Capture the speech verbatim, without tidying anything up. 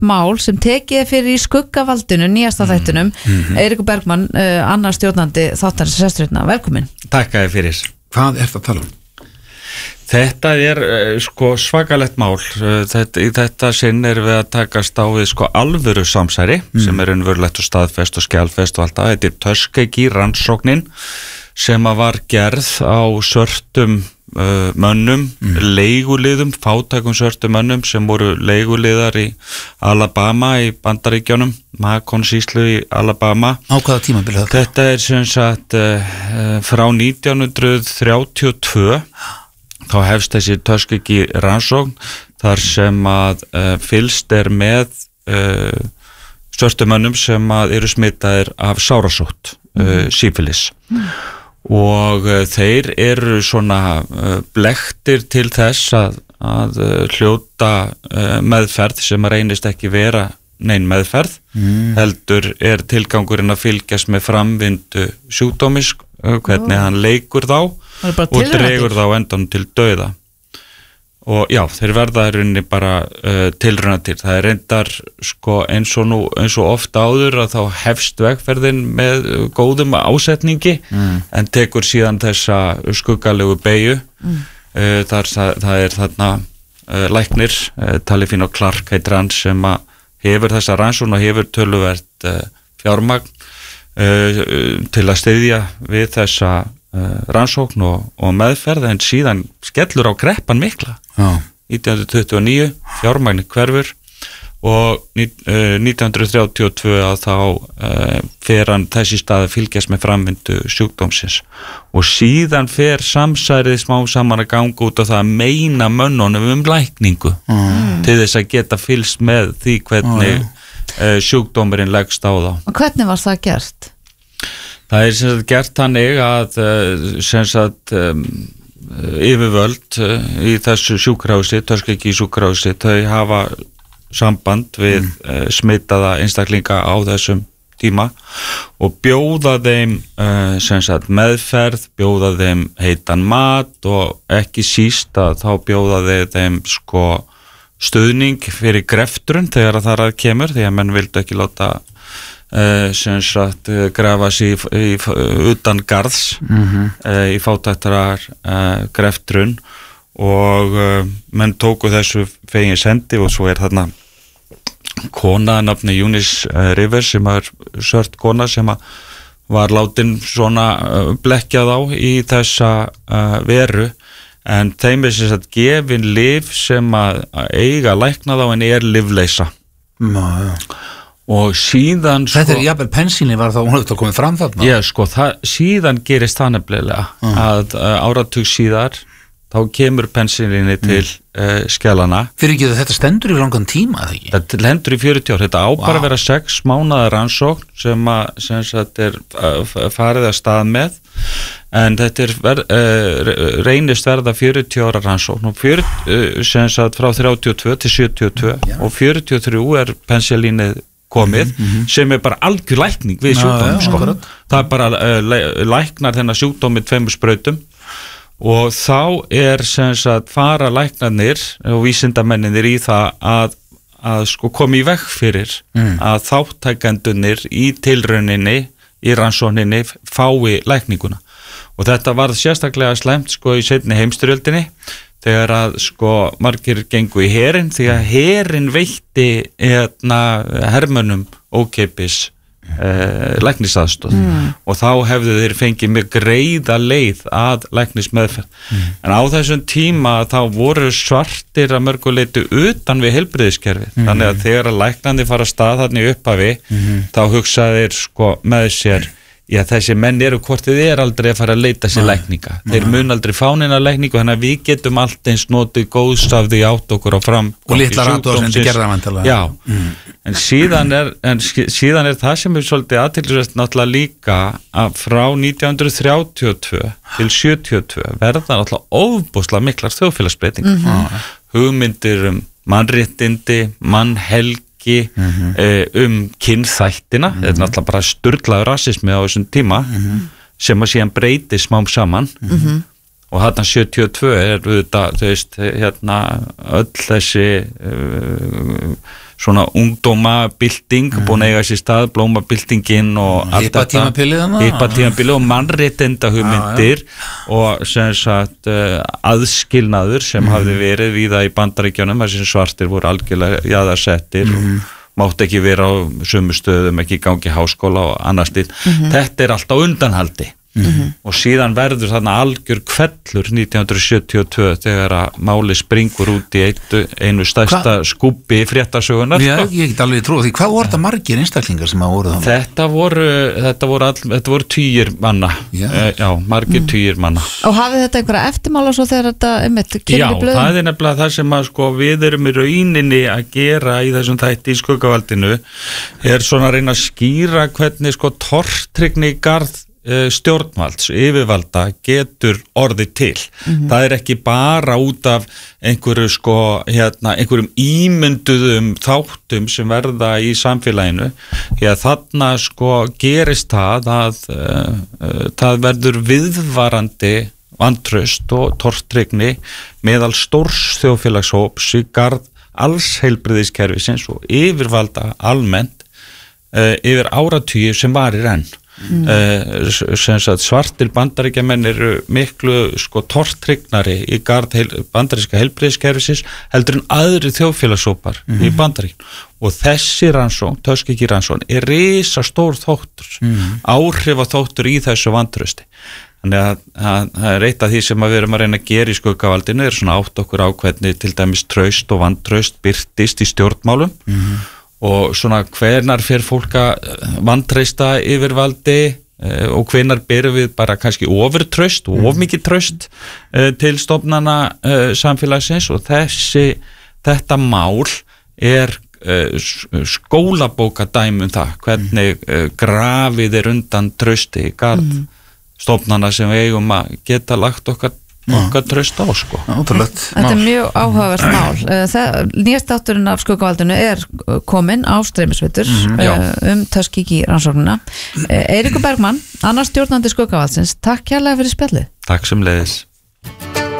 mál sem tekið fyrir í skuggavaldinu nýjasta þættinum. mm-hmm. Eiríkur Bergmann, uh, annar stjórnandi þáttarins sesturinn, velkomin. Takk að þið fyrir. Hvað er það að tala um? Þetta er uh, sko svakalegt mál. uh, þetta, í þetta sinn er við að takast á við sko alvöru samsæri mm. sem er unnvörlegt og staðfest og skjálfest og allt það. Þetta er Tuskegee rannsóknin sem að var gerð á svörtum uh, mönnum, mm. leiguliðum, fátækum svörtum mönnum sem voru leiguliðar í Alabama í Bandaríkjunum, Macon-sýslu í Alabama. Á hvaða tímabili þetta? Þetta er sem sagt uh, frá nítján hundruð þrjátíu og tvö, þá hefst þessi Tuskegee rannsókn þar sem að uh, fylgst er með uh, svörtum mönnum sem að eru smitaðir af sárasótt, uh, sífilis. Mm. Og uh, þeir eru svona uh, blektir til þess að, að uh, hljóta uh, meðferð sem að reynist ekki vera nein meðferð, mm. heldur er tilgangurinn að fylgjast með framvindu sjúkdómis, uh, hvernig oh. hann leikur þá og dregur þá endan til dauða. Og já, þeir verða í rauninni bara uh, tilraunatir. Það er reyndar sko eins og nú, eins og oft áður að þá hefst vegferðin með góðum ásetningi mm. en tekur síðan þessa skuggalegu beygju. Mm. Uh, þar, það, það er þarna uh, læknir, uh, Talifin og Clark heitir hann, sem að hefur þessa rannsókn og hefur töluvert uh, fjármagn uh, til að styðja við þessa Uh, rannsókn og, og meðferð, en síðan skellur á kreppan mikla oh. nítján hundruð tuttugu og níu, fjármagni hverfur og uh, nítján hundruð þrjátíu og tvö að þá uh, fer hann þessi stað að fylgjast með framvindu sjúkdómsins og síðan fer samsærið smá saman að ganga út og það að meina mönnunum um lækningu mm. til þess að geta fylgst með því hvernig oh. uh, sjúkdómurinn leggst á þá. Og hvernig var það gert? Það er sem sagt gert þannig að sem sagt um, yfirvöld í þessu sjúkrahúsi, Tuskegee sjúkrahúsi, þau hafa samband við mm. smitaða einstaklinga á þessum tíma og bjóða þeim uh, sem sagt meðferð, bjóða þeim heitan mat og ekki síst að þá bjóða þeim sko stuðning fyrir greftrun þegar það að kemur, því að menn vildu ekki láta Uh, sem sagt uh, grafa sig í, í, utan garðs mm-hmm. uh, í fátæktrar uh, greftrun og uh, menn tóku þessu fegin sendi og svo er þarna kona nafni Eunice uh, Rivers sem er svört kona sem að var látin svona uh, blekkjað á í þessa uh, veru en þeim er sem sagt gefin lyf sem að, að eiga læknað á en er lyfleysa. Ná, já. Og síðan sko, þetta er jafnvel pensilin var þá hún hefði komið fram þarna já sko það, síðan gerist það nefnilega mm. að uh, áratug síðar þá kemur pensilinni til mm. uh, skjálana fyrir ekki þetta stendur í langan tíma eða ekki? Þetta lendur í fjörutíu ár, þetta á wow. bara að vera sex mánaða rannsókn sem að sem sagt er uh, farið að stað með en þetta er ver, uh, reynist verða fjörutíu ára rannsókn og fjörutíu, uh, sem sagt frá þrjátíu og tvö til sjötíu og tvö mm. og fjörutíu og þrjú er pensilinni komið, mm-hmm. sem er bara algjör lækning við sjúkdómum, sko. Það er bara uh, læknar þennan sjúkdómið tveimur sprautum og þá er sem sagt fara læknarnir og vísindamennir í það að, að sko komi í veg fyrir mm. að þáttækendunir í tilrauninni í rannsókninni fái lækninguna og þetta var sérstaklega slæmt sko í seinni heimsstyrjöldinni þegar að sko margir gengu í herinn því að herinn veitti hérna hermönnum ókeipis eh, læknisaðstoð mm. og þá hefðu þeir fengið mjög greiða leið að læknismeðferð mm. en á þessum tíma þá voru svartir að mörguleitu utan við heilbrigðiskerfið mm. þannig að þegar að læknandi fara að stað þarna í upphafi mm. þá hugsaði þeir sko með sér já, þessi menn eru hvort þið er aldrei að fara að leita sér lækninga. Þeir mun aldrei fánina lækningu, þannig að við getum allt eins notið góðs af því átt okkur á fram. Og litlar athugasemdir gerða vantilega. Já, mm. en, síðan er, en síðan er það sem er svolítið athyglisvert náttúrulega líka að frá nítján hundruð þrjátíu og tvö til sjötíu og tvö verða náttúrulega ofboðslega miklar þjóðfélagsbreytingar. Mm-hmm. Hugmyndir um mannréttindi, mannhelgi, Mm-hmm. um kynþættina mm-hmm. þetta er náttúrulega bara sturlaður rasismi á þessum tíma mm-hmm. sem að síðan breyti smám saman mm-hmm. og þarna sjötíu og tvö er þetta, þú veist, hérna öll þessi uh, svona ungdómabylting mm. búin að eiga sér stað, blómabyltingin og mm. allt þetta hippatímabilið og mannréttinda hugmyndir ah, og sem sagt uh, aðskilnaður sem mm. hafði verið víða í Bandaríkjunum þar sem svartir voru algjörlega jaðarsettir mm. og mátt ekki vera á sömu stöðum, ekki gangi háskóla og annars til mm-hmm. þetta er allt á undanhaldi Mm-hmm. og síðan verður þarna algjör hvellur nítján hundruð sjötíu og tvö þegar að máli springur út í einu, einu stærsta Hva? skúbbi fréttasögunar Já, ég get alveg trúið því, hvað voru þetta margir einstaklingar sem að voru það? Þetta voru þetta voru, all, þetta voru tugir manna Já, e, já margir mm. tugir manna Og hafið þetta einhverja eftirmála svo þegar þetta einmitt kemur í blöðum? Já, það er nefnilega það sem að sko við erum í rauninni að gera í þessum þætti í skuggavaldinu er svona að reyna að skýra hvernig sko tortryggni í garð stjórnvalds, yfirvalda getur orðið til mm-hmm. það er ekki bara út af einhverju sko, hérna, einhverjum ímynduðum þáttum sem verða í samfélaginu því að þarna sko gerist það að uh, uh, það verður viðvarandi vantraust og tortryggni meðal stórs þjóðfélagshóps í garð alls heilbrigðiskerfisins og yfirvalda almennt uh, yfir áratugi sem varir enn Mm. Uh, sem sagt svartir bandaríkjamenn eru miklu sko tortryggnari í garð heil, bandaríska heilbrigðiskerfisins heldur en aðri þjóðfélagshópar mm. í Bandaríkjum og þessi rannsókn, Tuskegee rannsókn er risa stór þáttur mm. áhrif að þáttur í þessu vantrausti þannig að það er eitt af því sem við erum að reyna að gera í skuggavaldinu er svona átt okkur ákveðni til dæmis traust og vantraust birtist í stjórnmálum mm. og svona hvenar fer fólk að vantreysta yfirvaldi eh, og hvenar berum við bara kannski ofurtraust og of mikið traust eh, til stofnana eh, samfélagsins og þessi, þetta mál er eh, skólabóka dæmi um það hvernig eh, grafið er undan trausti í garð mm. stofnana sem við eigum að geta lagt okkar okkar tröst á sko Þetta er mjög áhugavert mál Nýjast þátturinn af skuggavaldinu er kominn á streymisveitur mm-hmm, um Tuskegee rannsóknina Eiríkur Bergmann, annars stjórnandi skuggavaldsins Takk kærlega fyrir spjallið Takk sem leiðis